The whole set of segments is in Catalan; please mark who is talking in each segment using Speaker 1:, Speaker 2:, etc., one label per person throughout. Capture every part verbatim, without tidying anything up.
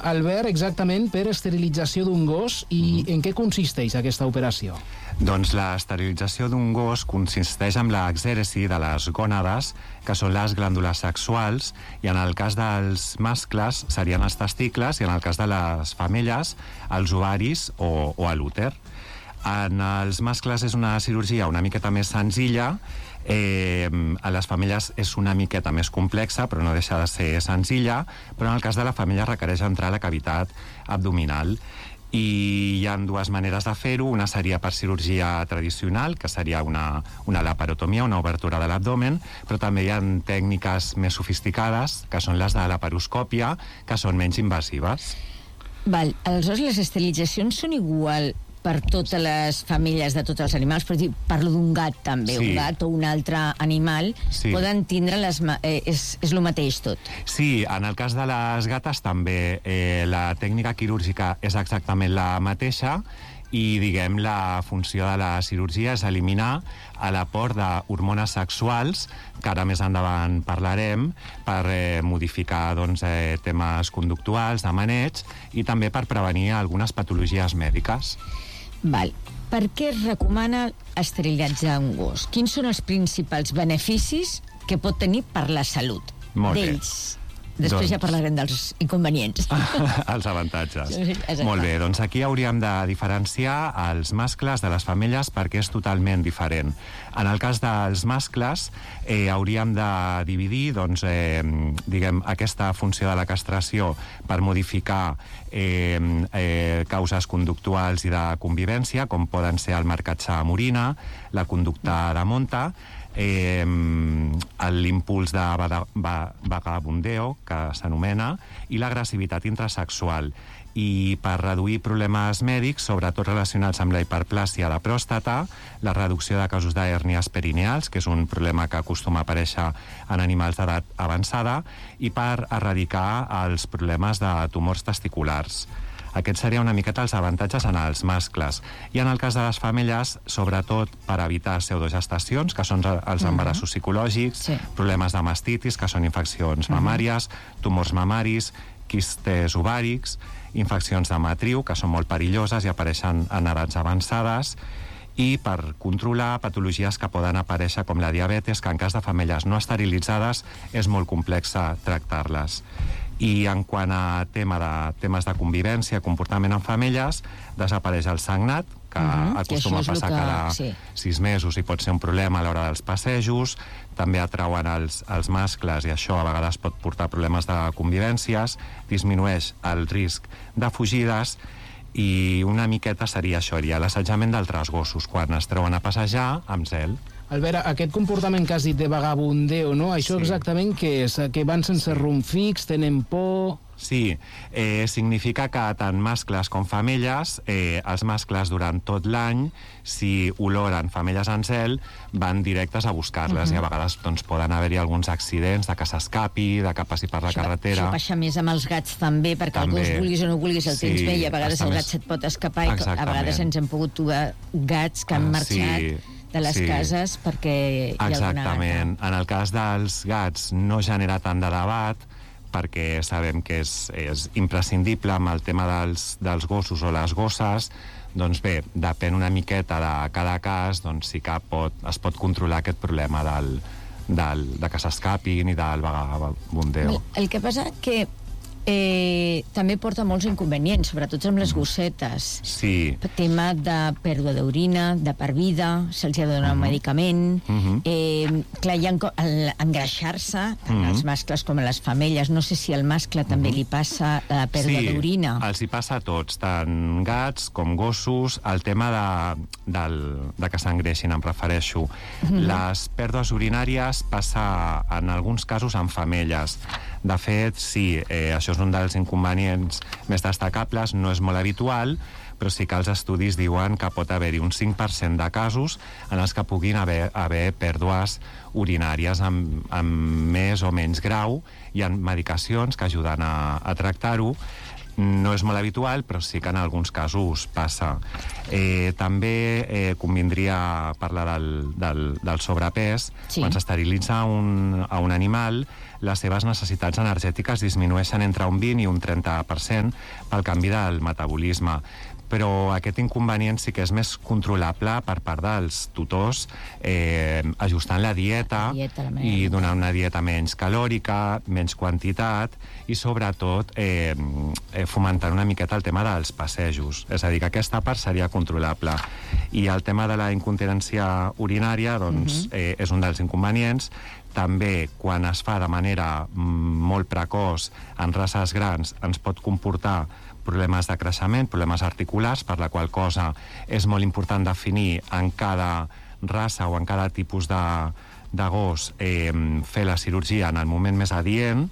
Speaker 1: Albert, exactament per esterilització d'un gos i mm. en què consisteix aquesta operació?
Speaker 2: Doncs l'esterilització d'un gos consisteix en l'exèresi de les gònades, que són les glàndules sexuals, i en el cas dels mascles serien els testicles i en el cas de les femelles els ovaris o, o l'úter. En els mascles és una cirurgia una miqueta més senzilla, eh, a les femelles és una miqueta més complexa, però no deixa de ser senzilla, però en el cas de la femella requereix entrar a la cavitat abdominal. I hi ha dues maneres de fer-ho. Una seria per cirurgia tradicional, que seria una, una laparotomia, una obertura de l'abdomen, però també hi ha tècniques més sofisticades, que són les de laparoscòpia, que són menys invasives.
Speaker 3: Val, aleshores les esterilitzacions són igual per totes les famílies de tots els animals, per dir, parlo d'un gat també, sí. Un gat o un altre animal, sí. Poden tindre les... Eh, és, és el mateix tot.
Speaker 2: Sí, en el cas de les gates també eh, la tècnica quirúrgica és exactament la mateixa i, diguem, la funció de la cirurgia és eliminar l'aport d'hormones sexuals, que ara més endavant parlarem, per eh, modificar doncs, eh, temes conductuals, de maneig, i també per prevenir algunes patologies mèdiques.
Speaker 3: Val. Per què es recomana esterilitzar un gos? Quins són els principals beneficis que pot tenir per la salut d'ells? Després doncs... ja parlarem dels inconvenients.
Speaker 2: Els avantatges. Exacte. Molt bé, doncs aquí hauríem de diferenciar els mascles de les femelles perquè és totalment diferent. En el cas dels mascles eh, hauríem de dividir doncs, eh, diguem, aquesta funció de la castració per modificar eh, eh, causes conductuals i de convivència, com poden ser el marcatge amb orina, la conducta de monta, Eh, l'impuls de vagabundeo, que s'anomena, i l'agressivitat intrasexual. I per reduir problemes mèdics, sobretot relacionats amb la hiperplàsia de pròstata, la reducció de casos d'hèrnies perineals, que és un problema que acostuma a aparèixer en animals d'edat avançada, i per erradicar els problemes de tumors testiculars. Aquests serien una miqueta els avantatges en els mascles. I en el cas de les femelles, sobretot per evitar pseudogestacions, que són els embarassos psicològics, sí. Problemes de mastitis, que són infeccions mamàries, tumors mamaris, quistes ovàrics, infeccions de matriu, que són molt perilloses i apareixen en edats avançades, i per controlar patologies que poden aparèixer com la diabetes, que en cas de femelles no esterilitzades és molt complexa tractar-les. I en quant a tema de, temes de convivència, comportament en femelles, desapareix el sagnat, que uh-huh, acostuma que a passar que... cada sí. sis mesos i pot ser un problema a l'hora dels passejos. També atrauen els, els mascles i això a vegades pot portar problemes de convivències, disminueix el risc de fugides i una miqueta seria això, seria l'assetjament d'altres gossos quan es treuen a passejar amb zel.
Speaker 1: Albert, aquest comportament que has dit de vagabundeo, no? Això sí. Exactament què és? Que van sense rumb fix, tenen por...
Speaker 2: Sí, eh, significa que tant mascles com femelles, eh, els mascles durant tot l'any, si oloren femelles en zel, van directes a buscar-les uh-huh. i a vegades doncs, poden haver-hi alguns accidents de que s'escapi, de que passi per la
Speaker 3: això,
Speaker 2: carretera.
Speaker 3: Això passa més amb els gats també, perquè també, el gos vulguis o no vulguis el sí, tens bé i a vegades el gat més... se't pot escapar i a vegades ens hem pogut trobar gats que han marxat... Sí. de les sí. cases perquè hi ha
Speaker 2: exactament. En el cas dels gats no genera tant de debat perquè sabem que és, és imprescindible amb el tema dels, dels gossos o les gosses. Doncs bé, depèn una miqueta de cada cas, doncs sí que pot, es pot controlar aquest problema del, del, de que s'escapin i del vagabundeo.
Speaker 3: El que passa que Eh, també porta molts inconvenients, sobretot amb les gossetes.
Speaker 2: Sí.
Speaker 3: Tema de pèrdua d'orina, de per vida, se'ls ha de donar uh-huh. un medicament. Uh-huh. Eh, clar, hi ha engreixar-se, tant uh-huh. els mascles com les femelles. No sé si al mascle també uh-huh. li passa la pèrdua sí, d'orina.
Speaker 2: Sí, els hi passa a tots, tant gats com gossos. El tema de, del, de que s'engreixin, em refereixo. Uh-huh. Les pèrdues urinàries passa en alguns casos en femelles. De fet, sí, eh, això és un dels inconvenients més destacables, no és molt habitual, però sí que els estudis diuen que pot haver-hi un cinc per cent de casos en els que puguin haver, haver pèrdues urinàries amb, amb més o menys grau. Hi ha medicacions que ajuden a, a tractar-ho no és molt habitual, però sí que en alguns casos passa. Eh, també eh, convindria parlar del, del, del sobrepès. Sí. Quan s'esterilitza un, a un animal, les seves necessitats energètiques disminueixen entre un vint i un trenta per cent pel canvi del metabolisme. Però aquest inconvenient sí que és més controlable per part dels tutors, eh, ajustant la dieta, la dieta la i donant una dieta menys calòrica, menys quantitat, i sobretot eh, fomentant una miqueta el tema dels passejos. És a dir, que aquesta part seria controlable. I el tema de la incontinència urinària, doncs, uh-huh. eh, és un dels inconvenients. També, quan es fa de manera molt precoç en races grans, ens pot comportar problemes de creixement, problemes articulars, per la qual cosa és molt important definir en cada raça o en cada tipus de, de gos eh, fer la cirurgia en el moment més adient,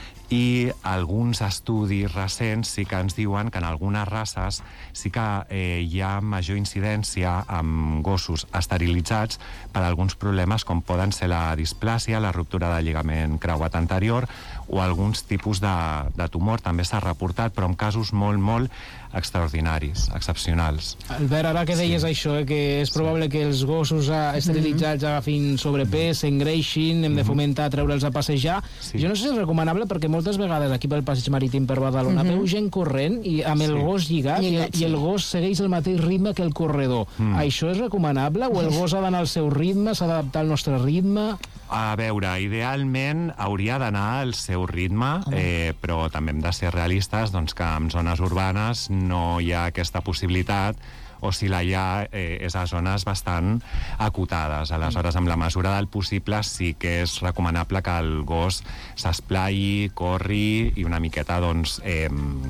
Speaker 2: i alguns estudis recents sí que ens diuen que en algunes races sí que eh, hi ha major incidència amb gossos esterilitzats per alguns problemes com poden ser la displàsia, la ruptura del lligament creuat anterior o alguns tipus de, de tumor. També s'ha reportat, però en casos molt, molt extraordinaris, excepcionals.
Speaker 1: Albert, ara que deies sí. això, eh, que és probable sí. que els gossos esterilitzats agafin sobrepès, s'engreixin, hem de fomentar treure'ls a passejar. Sí. Jo no sé si és recomanable, perquè moltes vegades aquí pel passeig marítim per Badalona mm-hmm. veu gent corrent i amb el sí. gos lligat, lligat i, sí. i el gos segueix el mateix ritme que el corredor. Mm. Això és recomanable o el gos ha d'anar al seu ritme, s'ha d'adaptar al nostre ritme?
Speaker 2: A veure, idealment hauria d'anar al seu ritme, eh, però també hem de ser realistes, doncs, que en zones urbanes no hi ha aquesta possibilitat, o si la hi ha, eh, és a zones bastant acotades. Aleshores, amb la mesura del possible, sí que és recomanable que el gos s'esplai, corri i una miqueta, doncs, eh,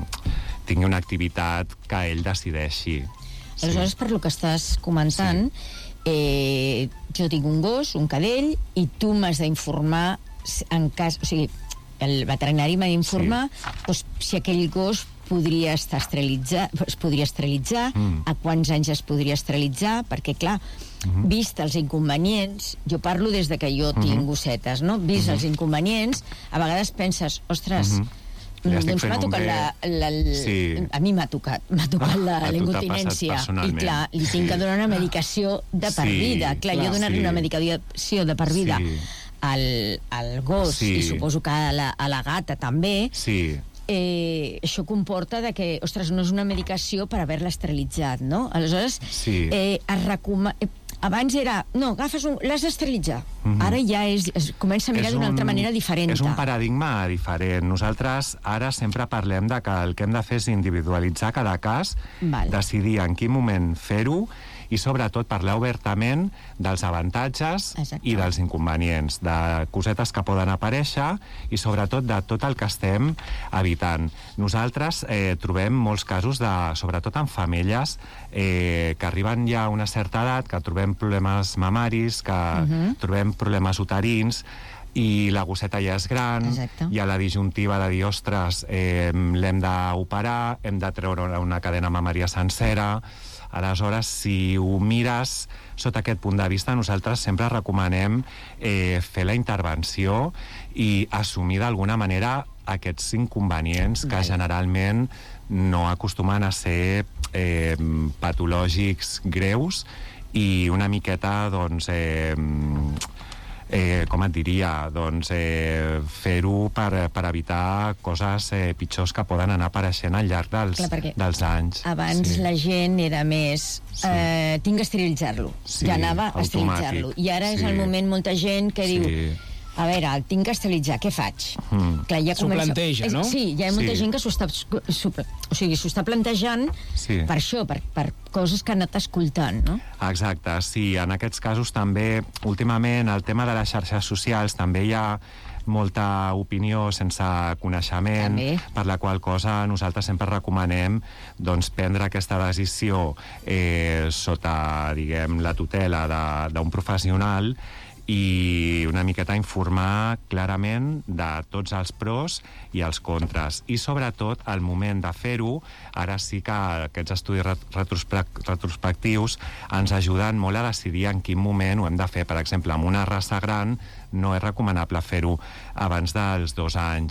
Speaker 2: tingui una activitat que ell decideixi.
Speaker 3: Sí. Aleshores, per lo que estàs comentant, sí. eh, jo tinc un gos, un cadell, i tu m'has d'informar en cas... O sigui, el veterinari m'ha d'informar sí. doncs, si aquell gos podria estar esterilitzat, es podria esterilitzar, mm. a quants anys es podria esterilitzar, perquè, clar, mm-hmm. vist els inconvenients, jo parlo des de que jo tinc mm-hmm. gossetes, no? Vist mm-hmm. els inconvenients, a vegades penses, ostres, mm-hmm. ja doncs m'ha tocat la... la, la sí. A mi m'ha tocat, m'ha tocat la, la incontinència. I, clar, li tinc sí. que donar una medicació de per sí. vida. Clar, clar, jo donar-li sí. una medicació de per vida sí. al, al gos, sí. i suposo que a la, a la gata també, sí. Eh, això comporta de que, ostres, no és una medicació per haver-la esterilitzat, no? Aleshores, sí. eh, es recomana... Eh, abans era, no, agafes un... l'has d'esterilitzar. Mm-hmm. Ara ja és, es comença a mirar d'una altra manera diferent.
Speaker 2: És un paradigma diferent. Nosaltres ara sempre parlem de que el que hem de fer és individualitzar cada cas, Val. decidir en quin moment fer-ho, i sobretot parlar obertament dels avantatges Exacte. i dels inconvenients, de cosetes que poden aparèixer i sobretot de tot el que estem evitant. Nosaltres eh, trobem molts casos, de, sobretot en femelles, eh, que arriben ja a una certa edat, que trobem problemes mamaris, que uh-huh. trobem problemes uterins, i la gosseta ja és gran, Exacte. hi ha la disjuntiva de dir, ostres, eh, l'hem d'operar, hem de treure una cadena mamària sencera. Aleshores, si ho mires sota aquest punt de vista, nosaltres sempre recomanem eh, fer la intervenció i assumir d'alguna manera aquests inconvenients que Val. generalment no acostumen a ser eh, patològics greus i una miqueta, doncs... Eh, Eh, com et diria, doncs, eh, fer-ho per, per evitar coses eh, pitjors que poden anar apareixent al llarg dels, Clar, dels anys.
Speaker 3: Abans sí. la gent era més... Sí. Eh, tinc que esterilitzar-lo.
Speaker 2: Sí,
Speaker 3: ja anava a esterilitzar-lo. I ara sí. és el moment molta gent que sí. diu... A veure, el tinc que esterilitzar, què faig? Mm. Clar, ja
Speaker 1: s'ho comença... planteja, no?
Speaker 3: Sí, ja hi ha molta sí. gent que s'ho està, s'ho, o sigui, s'ho està plantejant sí. per això, per, per coses que ha anat escoltant, no?
Speaker 2: Exacte, sí. En aquests casos també, últimament, el tema de les xarxes socials, també hi ha molta opinió sense coneixement, també. Per la qual cosa nosaltres sempre recomanem doncs, prendre aquesta decisió eh, sota, diguem, la tutela d'un professional i una miqueta informar clarament de tots els pros i els contres. I sobretot, al moment de fer-ho, ara sí que aquests estudis retrospectius ens ajuden molt a decidir en quin moment ho hem de fer. Per exemple, amb una raça gran no és recomanable fer-ho abans dels dos anys.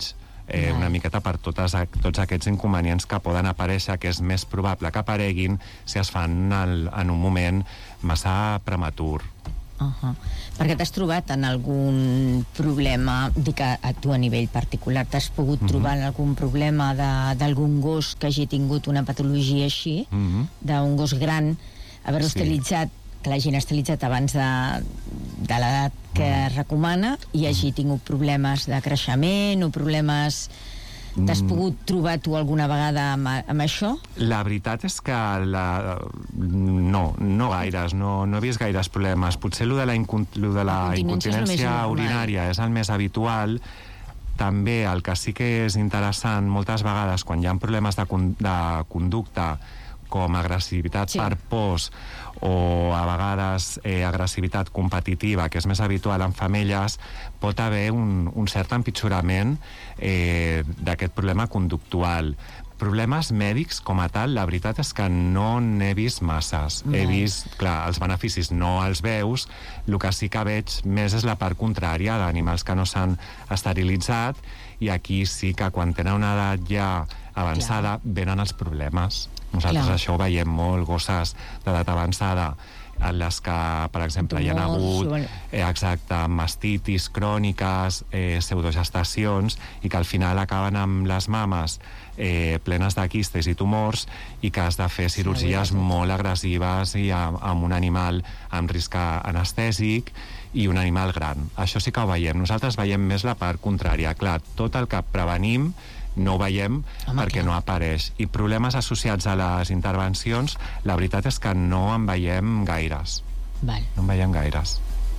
Speaker 2: eh, una miqueta per totes, tots aquests inconvenients que poden aparèixer, que és més probable que apareguin si es fan el, en un moment massa prematur.
Speaker 3: Uh -huh. Perquè t'has trobat en algun problema, dic a, a tu a nivell particular, t'has pogut uh -huh. trobar en algun problema d'algun gos que hagi tingut una patologia així, uh -huh. d'un gos gran, haver-lo sí. esterilitzat, que l'hagin esterilitzat abans de, de l'edat que uh -huh. es recomana, i hagi tingut problemes de creixement o problemes... T'has pogut trobar tu alguna vegada amb, amb això?
Speaker 2: La veritat és que la... no, no gaires, no, no he vist gaires problemes. Potser lo de la, incon... lo de la, la incontinència urinària és el més habitual. També el que sí que és interessant moltes vegades quan hi ha problemes de, con... de conducta, com agressivitat sí. per pors o a vegades eh, agressivitat competitiva, que és més habitual en femelles, pot haver un, un cert empitjorament eh, d'aquest problema conductual. Problemes mèdics com a tal, la veritat és que no n'he vist masses. No. He vist, clar, els beneficis no els veus, el que sí que veig més és la part contrària d'animals que no s'han esterilitzat, i aquí sí que quan tenen una edat ja avançada clar. Venen els problemes. Nosaltres clar. Això ho veiem molt, gosses d'edat avançada en les que, per exemple, hi ha hagut eh, exacte, mastitis cròniques, eh, pseudogestacions, i que al final acaben amb les mames eh, plenes de quistes i tumors, i que has de fer cirurgies sí, molt agressives i amb, amb un animal amb risc anestèsic i un animal gran. Això sí que ho veiem. Nosaltres veiem més la part contrària. Clar, tot el que prevenim no ho veiem Home, perquè clar. no apareix. I problemes associats a les intervencions, la veritat és que no en veiem gaires.
Speaker 3: Val.
Speaker 2: No en veiem gaires.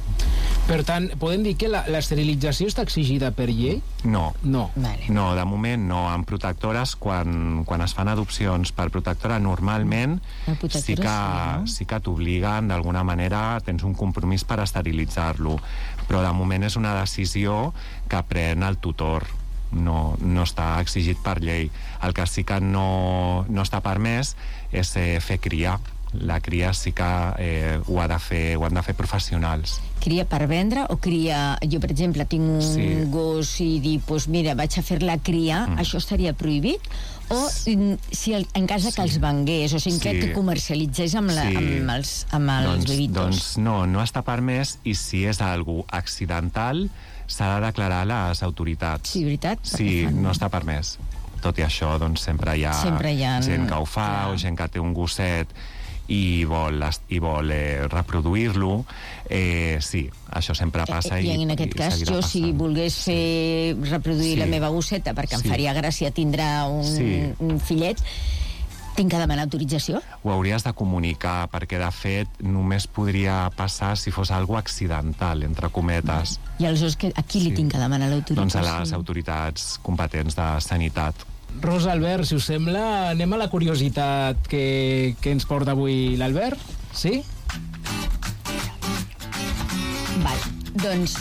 Speaker 1: Per tant, podem dir que l'esterilització està exigida per llei?
Speaker 2: No.
Speaker 1: No.
Speaker 3: Vale.
Speaker 2: No, de moment no. En protectores, quan, quan es fan adopcions per protectora, normalment sí que, no? sí que t'obliguen, d'alguna manera, tens un compromís per esterilitzar-lo. Però de moment és una decisió que pren el tutor. No, no està exigit per llei. El que sí que no, no està permès és eh, fer cria. La cria sí que eh, ho, ha de fer, ho han de fer professionals.
Speaker 3: Cria per vendre o cria... Jo, per exemple, tinc un sí. gos i dic, pues mira, vaig a fer la cria, mm. això estaria prohibit? O si el, en cas que sí. els vengués, o sigui, sí. que comercialitzés amb, la, sí. amb els, amb els
Speaker 2: doncs,
Speaker 3: bebitos?
Speaker 2: Doncs no, no està permès, i si és algú accidental s'ha de declarar a les autoritats.
Speaker 3: Sí, veritat?
Speaker 2: Sí, no està permès. Tot i això, doncs sempre hi ha,
Speaker 3: sempre hi ha
Speaker 2: gent que ho fa, clar. O gent que té un gosset i vol, i vol eh, reproduir-lo. Eh, sí, això sempre passa.
Speaker 3: I, i en aquest cas, jo, passant. si volgués fer reproduir sí. la meva gosseta, perquè sí. em faria gràcia tindrà un, sí. un fillet, tinc que demanar autorització?
Speaker 2: Ho hauries de comunicar, perquè de fet només podria passar si fos algo accidental, entre cometes.
Speaker 3: I aleshores a qui li sí. tinc que demanar l'autorització?
Speaker 2: Doncs a les autoritats competents de sanitat.
Speaker 1: Rosa, Albert, si us sembla, anem a la curiositat que, que ens porta avui l'Albert? Sí?
Speaker 3: Val, doncs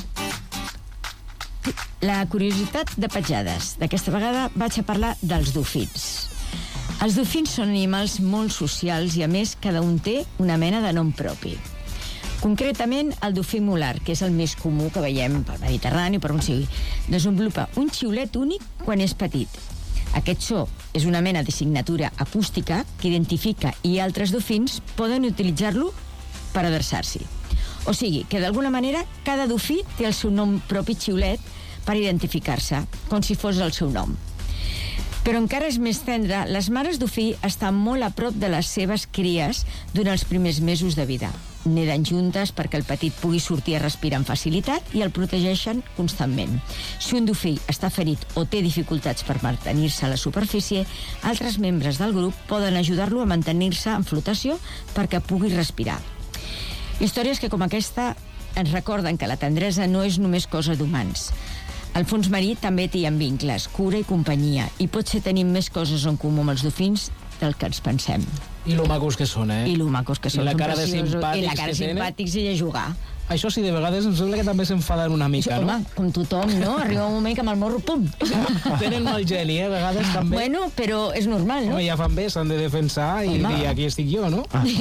Speaker 3: la curiositat de petjades. D'aquesta vegada vaig a parlar dels dofins. Els dofins són animals molt socials i, a més, cada un té una mena de nom propi. Concretament, el dofí mular, que és el més comú que veiem pel Mediterrani o per on sigui, desenvolupa un xiulet únic quan és petit. Aquest so és una mena de signatura acústica que identifica, i altres dofins poden utilitzar-lo per adreçar-s'hi. O sigui, que d'alguna manera cada dofí té el seu nom propi xiulet per identificar-se, com si fos el seu nom. Però encara és més tendre, les mares dofí estan molt a prop de les seves cries durant els primers mesos de vida. Neden juntes perquè el petit pugui sortir a respirar amb facilitat i el protegeixen constantment. Si un dofí està ferit o té dificultats per mantenir-se a la superfície, altres membres del grup poden ajudar-lo a mantenir-se en flotació perquè pugui respirar. Històries que, com aquesta, ens recorden que la tendresa no és només cosa d'humans. Al fons marí també hi ha vincles, cura i companyia, i potser tenim més coses en comú amb els dofins del que ens pensem.
Speaker 1: I lo macos que són, eh?
Speaker 3: I lo macos que són.
Speaker 1: I la cara de simpàtics
Speaker 3: I la cara de simpàtics i a jugar.
Speaker 1: això sí, de vegades em sembla que també s'enfaden una mica,
Speaker 3: Home,
Speaker 1: no?
Speaker 3: com tothom, no? Arriba un moment que amb el morro, pum!
Speaker 1: Tenen mal geni, eh? A vegades també.
Speaker 3: Bueno, però és normal, no?
Speaker 1: Home, ja fan bé, s'han de defensar i
Speaker 3: Home.
Speaker 1: dir, aquí estic jo, no?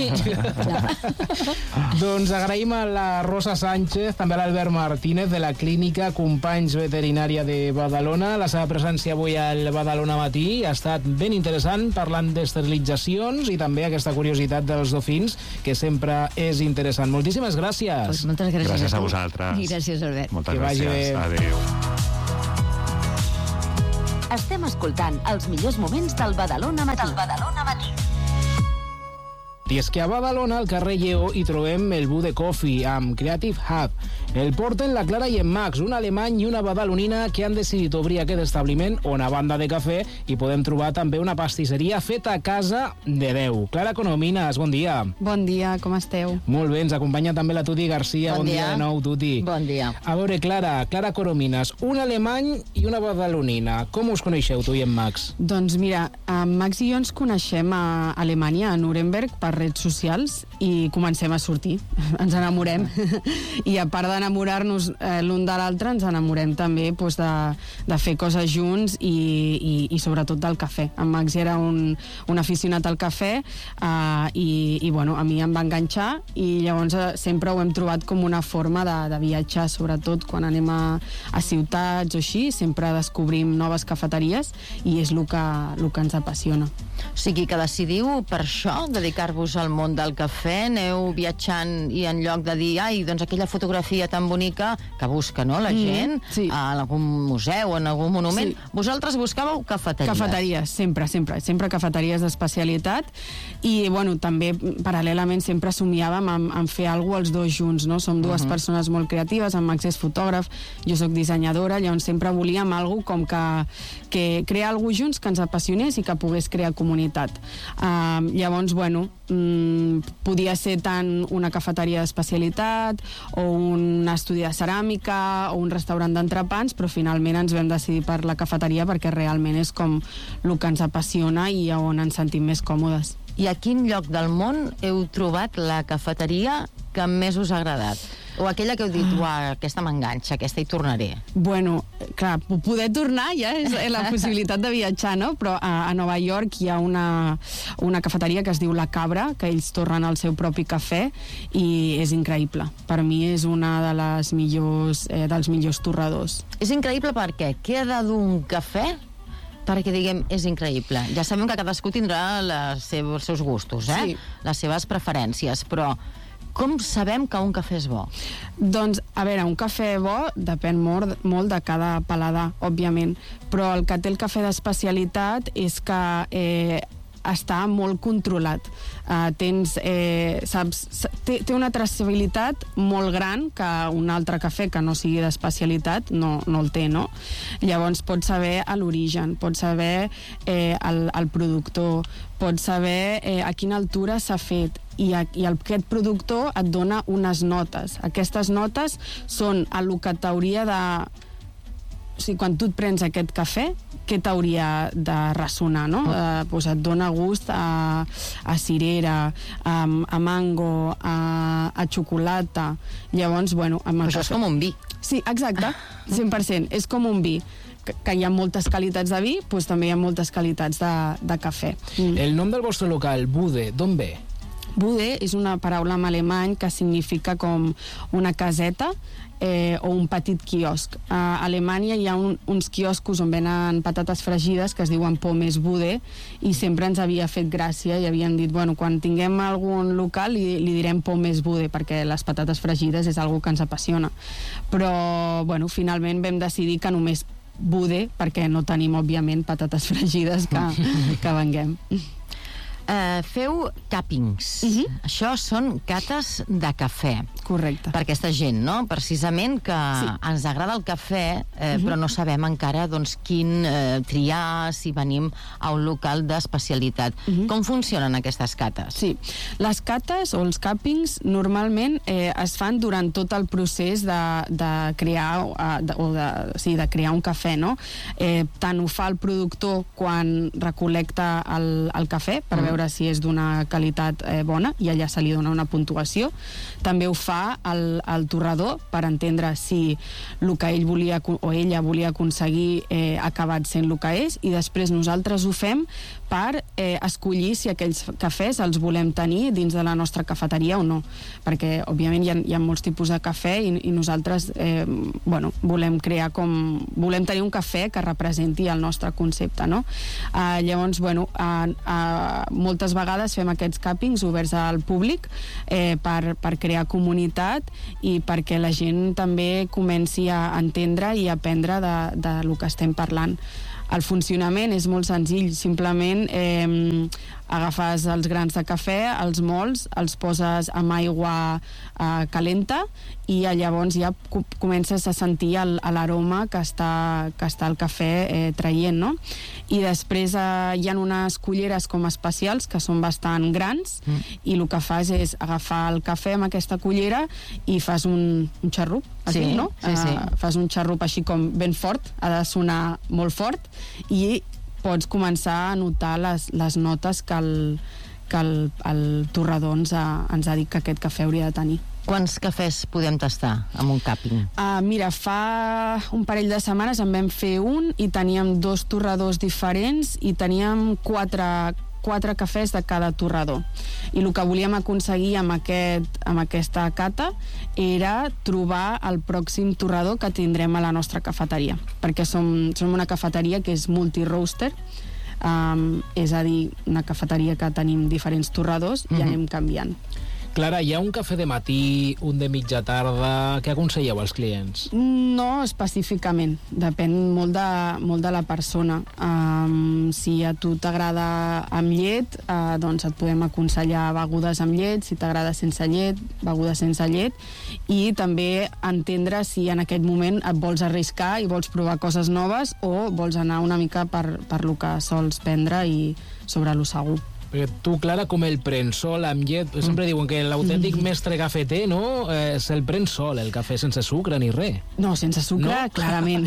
Speaker 1: Doncs agraïm a la Rosa Sánchez, també a l'Albert Martínez, de la Clínica Companys Veterinària de Badalona. La seva presència avui al Badalona Matí ha estat ben interessant, parlant d'esterilitzacions i també aquesta curiositat dels dofins, que sempre és interessant. Moltíssimes gràcies.
Speaker 3: Pues moltes gràcies,
Speaker 2: Gràcies
Speaker 3: a,
Speaker 2: a
Speaker 3: tu.
Speaker 2: vosaltres.
Speaker 3: I gràcies, Albert.
Speaker 2: Moltes
Speaker 1: Que vagi
Speaker 2: gràcies.
Speaker 1: bé.
Speaker 2: Adéu.
Speaker 4: Estem escoltant els millors moments del Badalona Matí. Del Badalona Matí.
Speaker 1: I és que a Badalona, al carrer Lleó, hi trobem el Bude Coffee amb Creative Hub. El porten la Clara i en Max, un alemany i una badalonina que han decidit obrir aquest establiment on, a banda de cafè, hi podem trobar també una pastisseria feta a casa de Déu. Clara Conomines, bon dia.
Speaker 5: Bon dia, com esteu?
Speaker 1: Molt bé, ens acompanya també la Tuti Garcia.
Speaker 3: Bon
Speaker 1: Bon,
Speaker 3: dia.
Speaker 1: dia de nou, Tuti.
Speaker 3: Bon dia.
Speaker 1: A veure, Clara, Clara Coromines, un alemany i una badalonina. Com us coneixeu, tu i en Max?
Speaker 5: Doncs mira, en Max i jo ens coneixem a Alemanya, a Nuremberg, per redes socials, i comencem a sortir. Ens enamorem. I a part d'enamorar-nos eh, l'un de l'altre, ens enamorem també doncs, de, de fer coses junts i, i, i sobretot del cafè. En Max era un, un aficionat al cafè eh, i, i bueno, a mi em va enganxar i llavors eh, sempre ho hem trobat com una forma de, de viatjar, sobretot quan anem a, a ciutats o així, sempre descobrim noves cafeteries i és el que, el que ens apassiona.
Speaker 6: O sigui que decidiu per això, dedicar-vos al món del cafè, aneu viatjant i en lloc de dir, ai, doncs aquella fotografia tan bonica que busca, no?, la gent,
Speaker 5: Mm, sí.
Speaker 6: a algun museu, en algun monument,
Speaker 5: Sí.
Speaker 6: vosaltres buscàveu cafeteries.
Speaker 5: Cafeteries, sempre, sempre, sempre cafeteries d'especialitat i, bueno, també paral·lelament sempre somiàvem en, en fer alguna cosa els dos junts, no? Som dues uh -huh. persones molt creatives, en Max és fotògraf, jo sóc dissenyadora, llavors sempre volíem alguna com que, que crear alguna cosa junts que ens apassionés i que pogués crear comunitat. Uh, llavors, bueno, mm, podia ser tant una cafeteria d'especialitat o un estudi de ceràmica o un restaurant d'entrepans, però finalment ens vam decidir per la cafeteria perquè realment és com el que ens apassiona i on ens sentim més còmodes.
Speaker 6: I a quin lloc del món heu trobat la cafeteria que més us ha agradat? O aquella que heu dit, uah, aquesta m'enganxa, aquesta hi tornaré.
Speaker 5: Bueno, clar, poder tornar ja és la possibilitat de viatjar, no? Però a, a Nova York hi ha una, una cafeteria que es diu La Cabra, que ells torren el seu propi cafè i és increïble. Per mi és una de les millors, eh, dels millors torradors.
Speaker 6: És increïble perquè queda d'un cafè perquè, diguem, és increïble. Ja sabem que cadascú tindrà les seus, els seus gustos, eh?
Speaker 5: Sí.
Speaker 6: Les seves preferències, però com sabem que un cafè és bo?
Speaker 5: Doncs, a veure, un cafè bo depèn molt, molt de cada paladar, òbviament, però el que té el cafè d'especialitat és que eh, està molt controlat. Uh, tens, eh, saps, té, té una traçabilitat molt gran que un altre cafè que no sigui d'especialitat no, no el té, no? Llavors pots saber a l'origen, pots saber eh, el, el productor, pots saber eh, a quina altura s'ha fet i, a, i aquest productor et dona unes notes. Aquestes notes són el que t'hauria de... O sigui, quan tu et prens aquest cafè, què t'hauria de ressonar, no? Eh, doncs et dona gust a, a cirera, a, a mango, a, a xocolata. Llavors, bueno... Amb el
Speaker 6: Això
Speaker 5: cafè...
Speaker 6: és com un vi.
Speaker 5: Sí, exacte, cent per cent. És com un vi. Que, que hi ha moltes qualitats de vi, doncs també hi ha moltes qualitats de, de cafè. Mm.
Speaker 1: El nom del vostre local, Bude, d'on ve?
Speaker 5: Bude és una paraula en alemany que significa com una caseta eh, o un petit quiosc. A Alemanya hi ha un, uns quioscos on venen patates fregides que es diuen Pommes Bude i sempre ens havia fet gràcia i havien dit, bueno, quan tinguem algun local li, li direm Pommes Bude perquè les patates fregides és algo que ens apassiona. Però, bueno, finalment vam decidir que només Bude perquè no tenim, òbviament, patates fregides que, que venguem.
Speaker 6: Uh, feu càpings.
Speaker 5: Mhm.
Speaker 6: Això són cates de cafè.
Speaker 5: Correcte.
Speaker 6: Per aquesta gent, no? Precisament que
Speaker 5: Sí.
Speaker 6: ens agrada el cafè, eh, però no sabem encara doncs, quin eh, triar, si venim a un local d'especialitat. Com funcionen aquestes cates?
Speaker 5: Sí, les cates o els càpings normalment eh, es fan durant tot el procés de, de crear eh, de, o de, sí, de crear un cafè, no? Eh, tant ho fa el productor quan recol·lecta el, el cafè per veure veure si és d'una qualitat eh, bona, i allà se li dona una puntuació. També ho fa el, el torrador per entendre si el que ell volia o ella volia aconseguir eh, ha acabat sent el que és, i després nosaltres ho fem per eh, escollir si aquells cafès els volem tenir dins de la nostra cafeteria o no, perquè òbviament hi ha, hi ha molts tipus de cafè i, i nosaltres eh, bueno, volem crear com... volem tenir un cafè que representi el nostre concepte, no? Eh, llavors, bueno, eh, eh, moltes vegades fem aquests càpings oberts al públic eh, per, per crear comunitat i perquè la gent també comenci a entendre i aprendre de, de lo que estem parlant. El funcionament és molt senzill, simplement eh, agafes els grans de cafè, els mols, els poses amb aigua eh, calenta i llavors ja comences a sentir l'aroma que està, que està el cafè eh, traient, no? I després eh, hi ha unes culleres com especials que són bastant grans mm. i el que fas és agafar el cafè amb aquesta cullera i fas un, un xarrup,
Speaker 6: sí,
Speaker 5: diu, no?
Speaker 6: Sí, sí.
Speaker 5: Uh, fas un xarrup així com ben fort, ha de sonar molt fort i pots començar a notar les, les notes que el, que el, el torrador ens ha, ens ha dit que aquest cafè hauria de tenir.
Speaker 6: Quants cafès podem tastar amb un càping?
Speaker 5: Uh, mira, fa un parell de setmanes en vam fer un i teníem dos torradors diferents i teníem quatre, quatre cafès de cada torrador. I el que volíem aconseguir amb, aquest, amb aquesta cata era trobar el pròxim torrador que tindrem a la nostra cafeteria, perquè som, som una cafeteria que és multi-roaster, um, és a dir, una cafeteria que tenim diferents torradors i mm-hmm. anem canviant.
Speaker 1: Clara, hi ha un cafè de matí, un de mitja tarda... Què aconselleu als clients?
Speaker 5: No específicament, depèn molt de, molt de la persona. Um, si a tu t'agrada amb llet, uh, doncs et podem aconsellar begudes amb llet, si t'agrada sense llet, begudes sense llet, i també entendre si en aquest moment et vols arriscar i vols provar coses noves o vols anar una mica per, per lo que sols prendre i sobre lo segur.
Speaker 1: Perquè tu, Clara, com el prens sol amb llet, sempre diuen que l'autèntic mestre cafeter, no?, eh, se'l pren sol, el cafè sense sucre ni res.
Speaker 5: No, sense sucre, no? Clarament.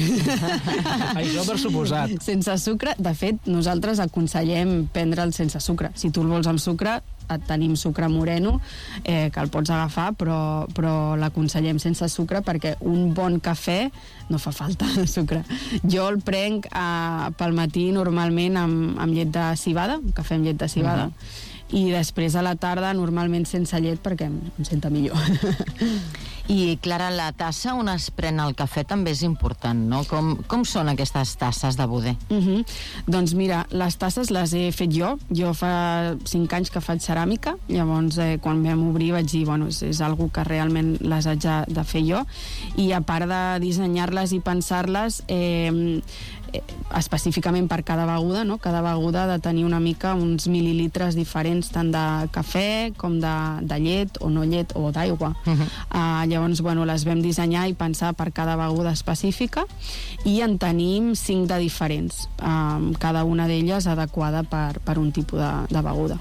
Speaker 1: Això per suposat.
Speaker 5: Sense sucre, de fet, nosaltres aconsellem prendre'l sense sucre. Si tu el vols amb sucre, et tenim sucre moreno, eh, que el pots agafar, però, però l'aconsellem sense sucre perquè un bon cafè no fa falta de sucre. Jo el prenc eh, pel matí normalment amb, amb llet de civada, un cafè amb llet de civada, uh-huh. i després a la tarda normalment sense llet perquè em, em senta millor.
Speaker 6: I, Clara, la tassa on es pren el cafè també és important, no? Com, com són aquestes tasses de Bauder?
Speaker 5: Uh-huh. Doncs mira, les tasses les he fet jo. Jo fa cinc anys que faig ceràmica, llavors eh, quan vam obrir vaig dir, bueno, és, és algo que realment les haig de, de fer jo, i a part de dissenyar-les i pensar-les, eh, específicament per cada beguda, no? Cada beguda ha de tenir una mica uns mil·lilitres diferents, tant de cafè com de, de llet o no llet o d'aigua. Uh-huh. Uh, llavors, bueno, les vam dissenyar i pensar per cada beguda específica i en tenim cinc de diferents, uh, cada una d'elles adequada per, per un tipus de, de beguda.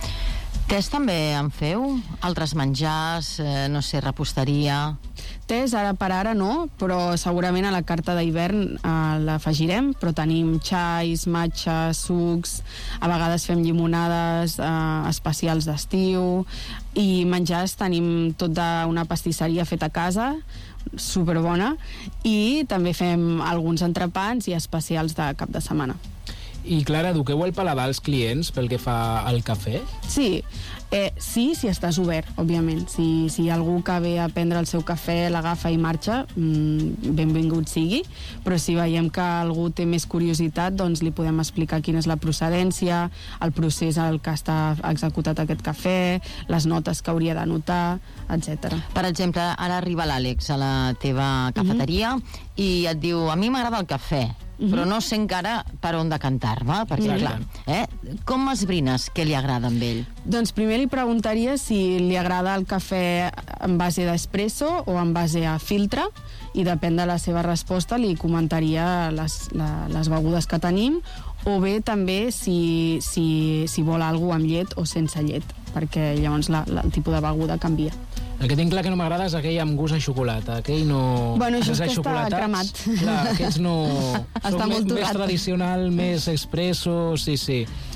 Speaker 6: Tés també en feu? Altres menjars, eh, no sé, reposteria...
Speaker 5: Tés, ara per ara no, però segurament a la carta d'hivern eh, l'afegirem, però tenim xais, matxes, sucs, a vegades fem llimonades eh, especials d'estiu, i menjars tenim tot d'una pastisseria feta a casa, superbona, i també fem alguns entrepans i especials de cap de setmana.
Speaker 1: I, Clara, eduqueu el paladar als clients pel que fa al cafè?
Speaker 5: Sí, eh, sí, si estàs obert, òbviament. Si, si algú que ve a prendre el seu cafè, l'agafa i marxa, mmm, benvingut sigui, però si veiem que algú té més curiositat, doncs li podem explicar quina és la procedència, el procés al que està executat aquest cafè, les notes que hauria d'anotar, etcètera.
Speaker 6: Per exemple, ara arriba l'Àlex a la teva cafeteria mm-hmm. i et diu, a mi m'agrada el cafè, Mm-hmm. però no sé encara per on decantar-me, perquè, clar, eh? Com esbrines què li agrada amb ell?
Speaker 5: Doncs primer li preguntaria si li agrada el cafè en base d'espresso o en base a filtre, i depèn de la seva resposta li comentaria les, la, les begudes que tenim, o bé també si, si, si vol alguna amb llet o sense llet, perquè llavors la, la, el tipus de beguda canvia.
Speaker 1: El que tinc clar que no m'agrada és aquell amb gust a xocolata. Aquell no...
Speaker 5: Bueno, això és que està cremat.
Speaker 1: Clar, aquests no...
Speaker 5: Està molt
Speaker 1: més, més tradicional, més expresso, sí, sí.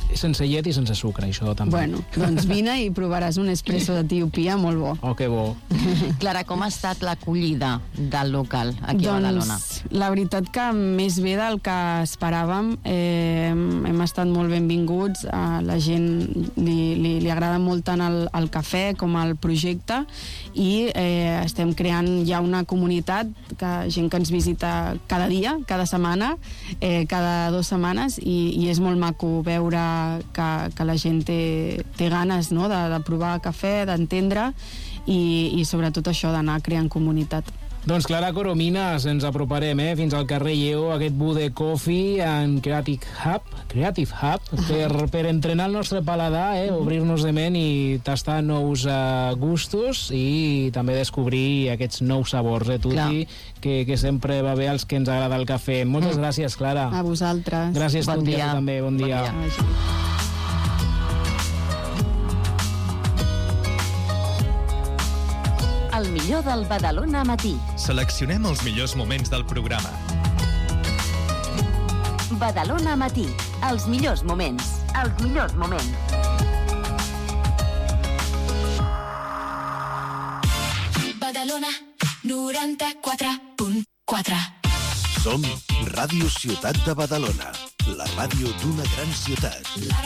Speaker 1: sense llet i sense sucre, això també.
Speaker 5: Bueno, doncs vine i provaràs un espresso d'Etiopia molt bo.
Speaker 1: Oh, que bo.
Speaker 6: Clara, com ha estat l'acollida del local aquí a Badalona?
Speaker 5: Doncs la veritat que més bé del que esperàvem. Eh, hem estat molt benvinguts, a la gent li, li, li agrada molt tant el, el cafè com el projecte i eh, estem creant ja una comunitat, que, gent que ens visita cada dia, cada setmana, eh, cada dues setmanes i, i és molt maco veure que, que la gent té, té ganes, no?, de, de provar cafè, d'entendre i, i sobretot això d'anar creant comunitat.
Speaker 1: Doncs Clara Coromines, ens aproparem eh, fins al carrer Lleó, aquest Bude Coffee en Creative Hub, Creative Hub per, per entrenar el nostre paladar, eh, obrir-nos de ment i tastar nous uh, gustos i també descobrir aquests nous sabors, eh, Tuti, que, que sempre va bé als que ens agrada el cafè. Moltes mm. gràcies, Clara.
Speaker 5: A vosaltres.
Speaker 1: Gràcies,
Speaker 6: bon
Speaker 1: Tuti,
Speaker 6: dia.
Speaker 1: a tu també. Bon, bon dia. dia.
Speaker 4: El millor del Badalona Matí.
Speaker 7: Seleccionem els millors moments del programa.
Speaker 4: Badalona Matí. Els millors moments. Els millors moments.
Speaker 8: Badalona noranta-quatre punt quatre.
Speaker 9: Som Ràdio Ciutat de Badalona, la ràdio d'una gran ciutat.